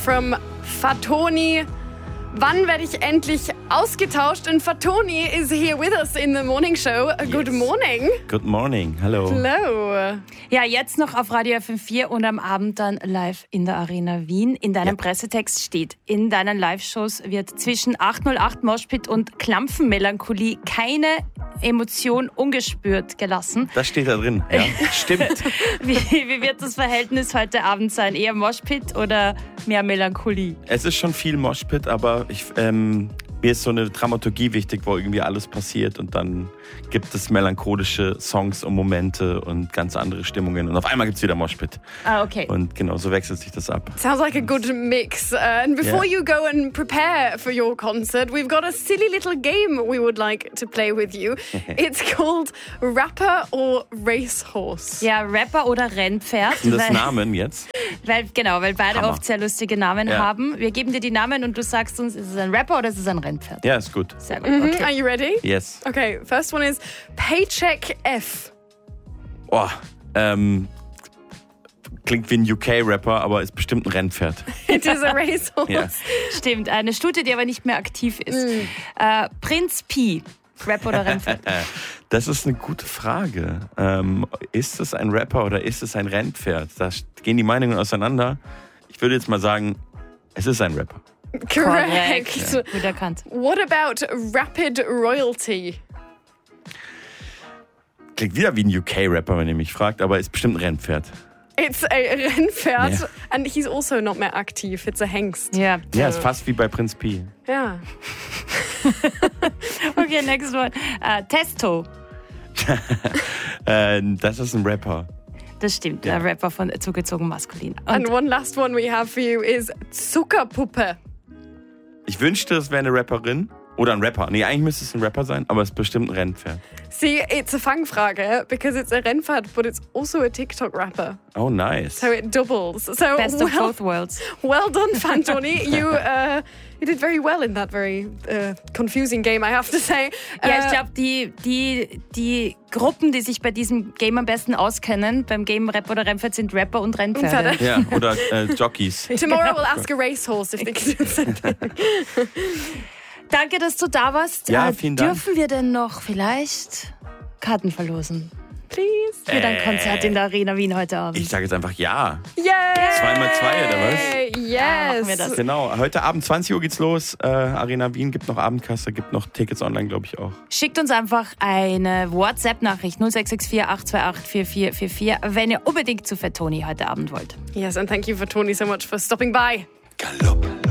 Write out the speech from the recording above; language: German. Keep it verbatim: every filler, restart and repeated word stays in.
from Fatoni. Wann werde ich endlich ausgetauscht? And Fatoni is here with us in the morning show. Good Yes. morning. Good morning, hello. Hello. Ja, jetzt noch auf Radio F M vier und am Abend dann live in der Arena Wien. In deinem Ja. Pressetext steht, in deinen Live-Shows wird zwischen achthundertacht Moshpit und Klampfenmelancholie keine Emotion ungespürt gelassen. Das steht da drin, ja. Stimmt. Wie, wie wird das Verhältnis heute Abend sein? Eher Moshpit oder mehr Melancholie? Es ist schon viel Moshpit, aber ich, ähm, mir ist so eine Dramaturgie wichtig, wo irgendwie alles passiert und dann gibt es melancholische Songs und Momente und ganz andere Stimmungen und auf einmal gibt es wieder Moshpit. Ah, okay. Und genau, so wechselt sich das ab. Sounds like a good mix. Uh, and before Yeah. you go and prepare for your concert, we've got a silly little game we would like to play with you. It's called Rapper or Racehorse. Ja, Rapper oder Rennpferd. Und das weil, Namen jetzt? weil, genau, weil beide Hammer. oft sehr lustige Namen Ja. haben. Wir geben dir die Namen und du sagst uns, ist es ein Rapper oder ist es ein Rennpferd? Ja, ist gut. Sehr gut, Mhm. okay. Are you ready? Yes. Okay, first one is Paycheck F. Oh, ähm, klingt wie ein U K-Rapper, aber ist bestimmt ein Rennpferd. It is a racehorse. Ja. Stimmt, eine Stute, die aber nicht mehr aktiv ist. Äh, Prinz Pi, Rapper oder Rennpferd? Das ist eine gute Frage. Ähm, ist es ein Rapper oder ist es ein Rennpferd? Da gehen die Meinungen auseinander. Ich würde jetzt mal sagen, es ist ein Rapper. Correct. Gut erkannt. What about Rapid Royalty? Klingt wieder wie ein U K-Rapper, wenn ihr mich fragt, aber ist bestimmt ein Rennpferd. It's a Rennpferd, Ja. and he's also not mehr aktiv. It's a Hengst. Ja. Ja, ist fast wie bei Prinz Pi. Yeah. Okay, next one. Äh, Testo. Äh, das ist ein Rapper. Das stimmt, Ja. der Rapper von Zugezogen Maskulin. Und And one last one we have for you is Zuckerpuppe. Ich wünschte, es wäre eine Rapperin oder ein Rapper. Nee, eigentlich müsste es ein Rapper sein, aber es ist bestimmt ein Rennpferd. See, it's a Fangfrage because it's a Rennpferd, but it's also a TikTok rapper. Oh, nice. So it doubles. So Best of well, both worlds. well done, Fantoni. you uh, you did very well in that very uh, confusing game, I have to say. Ja, Uh, ich glaube, die, die, die Gruppen, die sich bei diesem Game am besten auskennen, beim Game Rapper oder Rennpferd, sind Rapper und Rennpferde. Pferde. Ja, oder äh, Jockeys. Tomorrow we'll ask a racehorse if they can do the same thing. Danke, dass du da warst. Ja, Äh, vielen Dank. Dürfen wir denn noch vielleicht Karten verlosen Please. für dein Konzert in der Arena Wien heute Abend? Ich sage jetzt einfach ja. Yay! Zweimal zwei, oder was? Yes. Ja, machen wir das. Genau, heute Abend zwanzig Uhr geht's los. Äh, Arena Wien gibt noch Abendkasse, gibt noch Tickets online, glaube ich auch. Schickt uns einfach eine WhatsApp-Nachricht null sechs sechs vier acht zwei acht vier vier vier vier, wenn ihr unbedingt zu Fatoni heute Abend wollt. Yes, and thank you for Tony so much for stopping by. Galopp.